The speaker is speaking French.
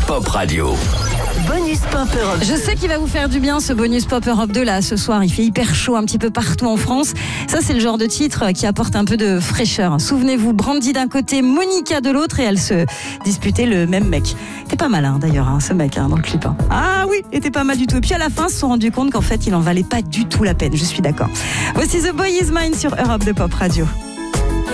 Pop Radio. Bonus Pop Europe 2. Je sais qu'il va vous faire du bien ce Bonus Pop Europe 2 là ce soir. Il fait hyper chaud un petit peu partout en France. Ça c'est le genre de titre qui apporte un peu de fraîcheur. Souvenez-vous, Brandy d'un côté, Monica de l'autre et elles se disputaient le même mec. C'était pas mal d'ailleurs ce mec dans le clip. Ah oui, était pas mal du tout. Et puis à la fin, ils se sont rendus compte qu'en fait il en valait pas du tout la peine. Je suis d'accord. Voici The Boy Is Mine sur Europe 2 Pop Radio.